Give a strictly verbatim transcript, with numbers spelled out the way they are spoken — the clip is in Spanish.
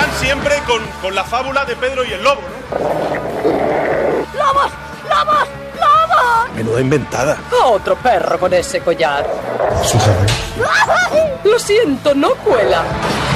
quedan siempre con, con la fábula de Pedro y el lobo, ¿no? ¡Lobos! ¡Lobos! ¡Lobos! Menuda inventada. Otro perro con ese collar. Fíjate. Lo siento, no cuela.